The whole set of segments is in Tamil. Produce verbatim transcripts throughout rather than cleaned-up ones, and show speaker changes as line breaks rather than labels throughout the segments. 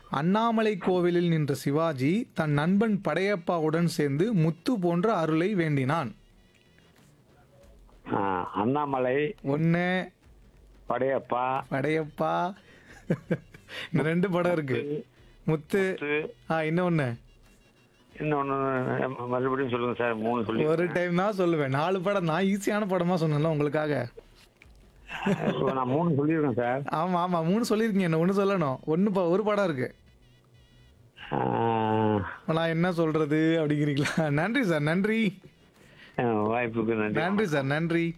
அண்ணாமலை கோவிலில் நின்ற சிவாஜி தன் நண்பன் படையப்பாவுடன் சேர்ந்து முத்து போன்ற அருளை வேண்டினான்.
ஆ, அண்ணாமலை
ஒன்று
படையப்பா
படையப்பா. இன்னும் ரெண்டு படம் இருக்கு. முத்து. ஆ இன்னொன்று
இன்னொன்னு மறுபடியும் சொல்லுங்க சார். மூணு சொல்லி
ஒரு டைம் தான் சொல்லுவேன். நாலு படம் நான் ஈஸியான படமா சொன்னேன்ல உங்களுக்காக.
இப்போ நான் மூணு சொல்லியிருக்கேன் சார்.
ஆமா ஆமா மூணு சொல்லியிருக்கீங்க. என்ன ஒன்று சொல்லணும். ஒன்று ஒரு படம் இருக்கு.
ஆ,
நான் என்ன சொல்றது அப்படிங்கிறீங்களா? நன்றி சார், நன்றி
ஆ, வாய்ப்புக்கு நன்றி.
நன்றி சார், நன்றி.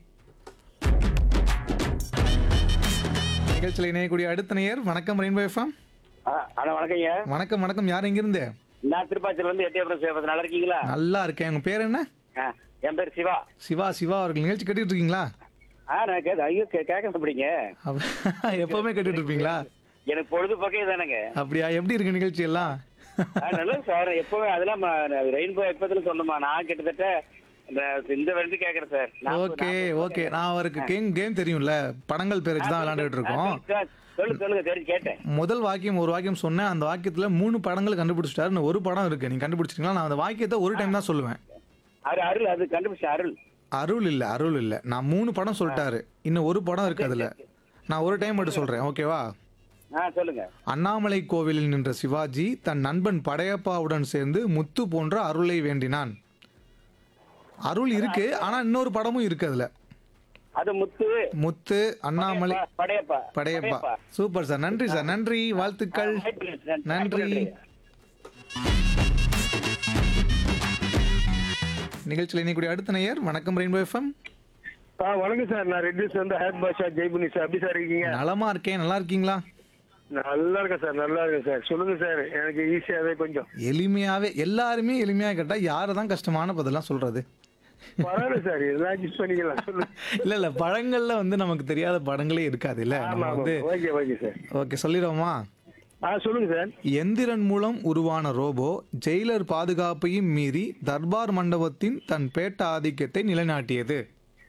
நிகழ்ச்சியில் இணையக்கூடிய அடுத்த நேயர். வணக்கம் ரெயின்போ எஃப்எம்.
அண்ணா வணக்கங்க.
வணக்கம் வணக்கம். யார் எங்கிருந்து?
நான் திருப்பாச்சியில இருந்து எட்டியபுரம் சேவத்து. நல்லா இருக்கீங்களா?
நல்லா இருக்கேன். உங்க பேர் என்ன?
ஆ, என் பேர் சிவா.
சிவா. சிவா அவர்கள் நிகழ்ச்சி கேட்டுட்டு இருக்கீங்களா?
ஆ நான் கேட்க ஐயோ கே- கேட்க அப்படிங்க.
அப்ப- எப்பவுமே கேட்டுட்டு இருப்பீங்களா?
எனக்கு பொழுதுபோக்கே தானேங்க.
அப்படியா? எப்படி இருக்கு நிகழ்ச்சி எல்லாம்?
ஆ, நல்லது சார். எப்பவுமே அதெல்லாம் ரெயின்போ எப்பத்துல சொன்னோமா, நான் கிட்டத்தட்ட இந்த இந்த வந்து கேட்கறேன் சார். நாற்பது-
ஓகே
நாற்பது
ஓகே. நான் அவருக்கு கேம் கேம் தெரியும்ல, படங்கள் பேர் வச்சு தான் விளையாண்டுட்டு இருக்கோம்.
ஆ, சொல்லுங்க சொல்லுங்க தெரிஞ்சு கேட்டேன்.
முதல் வாக்கியம் ஒரு வாக்கியம் சொன்னேன். அந்த வாக்கியத்துல மூணு படங்கள் கண்டுபிடிச்சிட்டாரு. இன்னும் ஒரு படம் இருக்கு. நீங்க கண்டுபிடிச்சிட்டீங்களா? நான் அந்த வாக்கியத்தை ஒரு டைம் தான் சொல்லுவேன்.
அரு அருள் அது கண்டுபிடிச்ச அருள்.
அருள் இல்ல, அருள் இல்ல. நான் மூணு படம் சொல்லிட்டாரு. இன்னும் ஒரு படம் இருக்கு அதுல. நான் ஒரு டைம் மட்டும் சொல்றேன், ஓகேவா?
ஆ சொல்லுங்க.
அண்ணாமலை கோவிலில் நின்ற சிவாஜி தன் நண்பன் படையப்பாவுடன் சேர்ந்து முத்து போன்ற அருளை வேண்டினான். அருள் இருக்கு, ஆனா இன்னொரு படமும் இருக்கு அதுல.
அது முத்து
முத்து, அண்ணாமலை,
படையப்பா
படையப்பா. சூப்பர் சார், நன்றி சார், நன்றி, வாழ்த்துக்கள். நன்றி. நிகழ்ச்சியில் இணையக்கூடிய அடுத்த நேயர். வணக்கம் ரெயின்போ எஃப்எம்.
ஆ வணக்கம் சார். நான் ரெட்டிஸ் வந்து ஹேட் பாஷா ஜெய்புனி சார். எப்படி சார் இருக்கீங்க?
நலமா இருக்கேன். நல்லா இருக்கீங்களா?
நல்லா இருக்கேன் சார். நல்லா இருக்கேன் சார். சொல்லுங்க சார். எனக்கு ஈஸியாவே கொஞ்சம்
எளிமையாவே. எல்லாருமே எளிமையா கேட்டா யாரை தான் கஷ்டமான பதிலாம் சொல்றது?
பரவாயில்ல சார். எல்லாம் அட்ஜஸ்ட் பண்ணிக்கலாம். சொல்லுங்க.
இல்ல இல்ல படங்கள்ல வந்து நமக்கு தெரியாத படங்களே இருக்காது இல்ல.
ஆமா
நம்ம
ஆமா.
வந்து
ஓகே ஓகே சார்.
ஓகே சொல்லிடுவோமா?
ஆ சொல்லுங்க சார்.
எந்திரன் மூலம் உருவான ரோபோ ஜெயிலர் பாதுகாப்பையும் மீறி தர்பார் மண்டபத்தின் தன் பேட்ட ஆதிக்கத்தை நிலைநாட்டியது.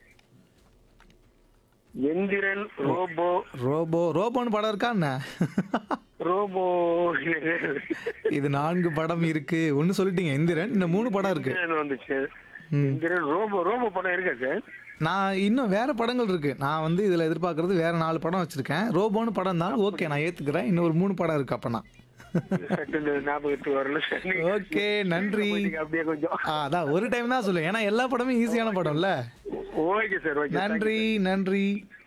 Enthiran robot
robot. ரோபோன்னு படம் இருக்கா என்ன?
ரோபோ
இது நான்கு படம் இருக்கு. ஒன்னு சொல்லிட்டீங்க எந்திரன். இந்த மூணு படம் இருக்கு.
எந்திரன் வந்துச்சு.
ம்.
எந்திரன் ரோபோ ரோபோ படம் இருக்கா சார்?
நான் இன்னும் வேற படங்கள் இருக்கு. நான் வந்து இதுல எதிர்பார்க்கறது வேற நாலு படம் வச்சிருக்கேன். ரோபோன்னு படம் தான். ஓகே நான் ஏத்துக்கிறேன். இன்னும் ஒரு மூணு படம் இருக்கு அப்பனா.
செகண்ட் ஞாபகத்துக்கு வரல சார். நீங்க
ஓகே நன்றி.
போயிட்டீங்க அப்படியே கொஞ்சம்.
ஆ, அதான் ஒரு டைம் தான் சொல்லுவேன். ஏன்னா எல்லா படமும் ஈஸியான படம்ல.
Okay sir. ஓகே.
நன்றி நன்றி.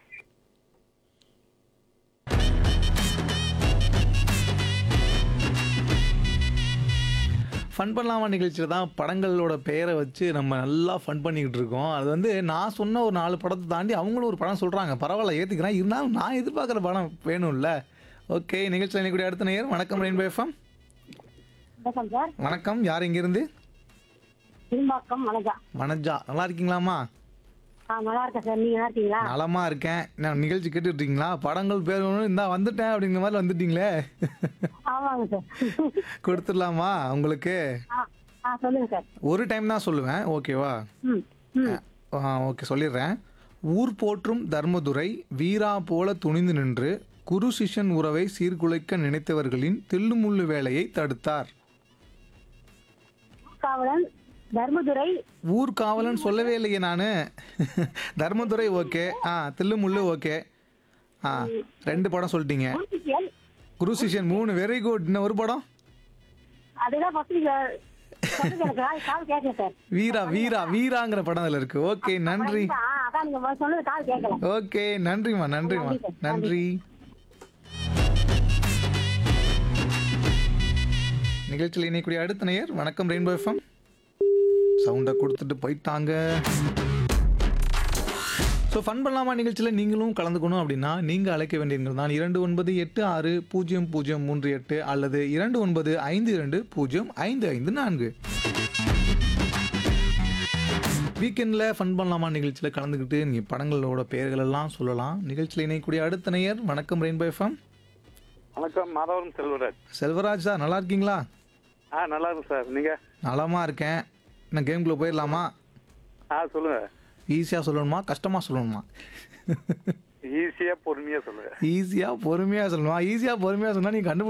ஃபன் பண்ணலாமா நிகழ்ச்சியில் தான் படங்களோட பெயரை வச்சு நம்ம நல்லா ஃபன் பண்ணிக்கிட்டு இருக்கோம். அது வந்து நான் சொன்ன ஒரு நாலு படத்தை தாண்டி அவங்களும் ஒரு படம் சொல்கிறாங்க. பரவாயில்ல ஏற்றுக்கிறேன். இருந்தாலும் நான் எதிர்பார்க்குற படம் வேணும்ல. ஓகே நிகழ்ச்சியில் நினைக்கூடிய அடுத்த நேயர். வணக்கம் ரெயின்போ எஃப்எம்.
வணக்கம் சார்.
வணக்கம். யார் இங்கிருந்து?
திரும்பாக்கம் வணக்கம்.
வனஜா. நல்லா இருக்கீங்களாம்மா?
ஆ நல்லா இருக்கேன் சார். நீங்க நல்லா இருக்கீங்களா?
நலமா இருக்கேன். நான் நிகழ்ச்சி கேட்டுட்டு இருக்கீங்களா? படங்கள் பேர் ஒன்று இந்தா வந்துட்டேன் அப்படிங்கிற மாதிரி வந்துட்டீங்களே.
ஆமாங்க சார்.
கொடுத்துடலாமா உங்களுக்கு?
ஆ ஆ சொல்லுங்க சார்.
ஒரு டைம் தான் சொல்லுவேன், ஓகேவா?
ம் ம்
ஆ ஓகே சொல்லிடுறேன். ஊர் போற்றும் தர்மதுரை வீரா போல துணிந்து நின்று குரு சிஷ்யன் உறவை சீர்குலைக்க நினைத்தவர்களின் தில்லுமுள்ளு வேலையை தடுத்தார்.
காவலன் தர்மதுரை.
ஊர் காவலன் சொல்லவே இல்லையே நானு. தர்மதுரை ஓகே. ஆ தில்லுமுள்ளு ஓகே. ஆ ரெண்டு படம் சொல்லிட்டீங்க.
ஊட்டியல்.
குரு சிஷ்யன் மூணு. Very good. இன்னும் ஒரு படம்.
அதுதான் ஃபர்ஸ்ட் சொல்லுங்க கால் கால் கேட்கல சார்.
வீரா வீரா வீராங்கிற படம் அதில் இருக்கு. ஓகே நன்றி.
ஆ அதான் நீங்க முதல்ல சொன்னது கால் கேட்கல.
ஓகே நன்றிம்மா நன்றிம்மா
நன்றி சார்.
நன்றி. நிகழ்ச்சியில் இணைக்கூடிய அடுத்த நேயர். வணக்கம் ரெயின்போ எஃப்எம். சவுண்டை கொடுத்துட்டு போயிட்டாங்க. ஸோ ஃபன் பண்ணலாமா நிகழ்ச்சியில் நீங்களும் கலந்துக்கணும் அப்படின்னா நீங்கள் அழைக்க வேண்டியது தான் இரண்டு ஒன்பது எட்டு ஆறு பூஜ்ஜியம் பூஜ்ஜியம் மூன்று எட்டு அல்லது இரண்டு ஒன்பது ஐந்து இரண்டு பூஜ்ஜியம் ஐந்து ஐந்து நான்கு. வீக்கெண்டில் ஃபன் பண்ணலாமா நிகழ்ச்சியில் கலந்துக்கிட்டு நீங்கள் படங்களோட பெயர்கள் எல்லாம் சொல்லலாம். நிகழ்ச்சியில் இணையக்கூடிய அடுத்த நேயர். வணக்கம் ரெயின்போ எஃப்எம்.
வணக்கம். மாதவரம் செல்வராஜ்.
செல்வராஜ் சார் நல்லா இருக்கீங்களா?
ஆ நல்லா இருக்கும் சார். நீங்க?
நலமா இருக்கேன். என்ன கேம்குள்ளே போயிடலாமா?
ஆ சொல்லுங்க.
ஈஸியாக சொல்லணுமா கஷ்டமாக சொல்லணுமா?
ஈஸியா பொறுமையா சொல்லுங்க.
ஈஸியாக பொறுமையாக சொல்லணுமா? ஈஸியாக பொறுமையாக சொன்னால் நீ கண்டுபிடி